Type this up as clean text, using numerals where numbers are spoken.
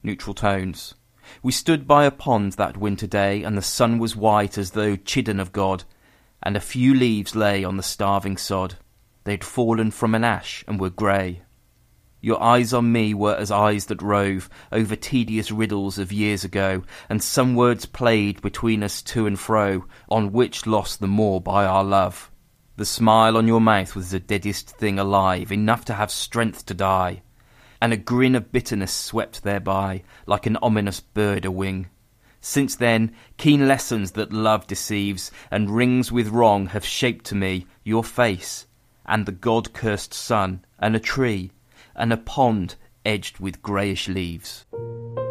neutral tones. We stood by a pond that winter day, and the sun was white as though chidden of God, and a few leaves lay on the starving sod. They'd fallen from an ash and were grey. Your eyes on me were as eyes that rove over tedious riddles of years ago, and some words played between us to and fro, on which lost the more by our love. The smile on your mouth was the deadest thing alive, enough to have strength to die, and a grin of bitterness swept thereby, like an ominous bird a-wing. Since then, keen lessons that love deceives and rings with wrong have shaped to me your face, and the God-cursed sun, and a tree, and a pond edged with greyish leaves.